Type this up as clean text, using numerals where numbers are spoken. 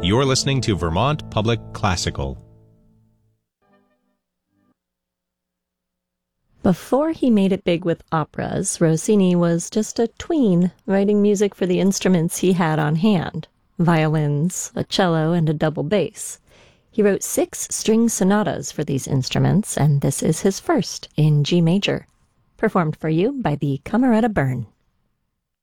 You're listening to Vermont Public Classical. Before he made it big with operas, Rossini was just a tween, writing music for the instruments he had on hand: violins, a cello, and a double bass. He wrote 6 string sonatas for these instruments, and this is his first in G major, performed for you by the Cameretta Bern.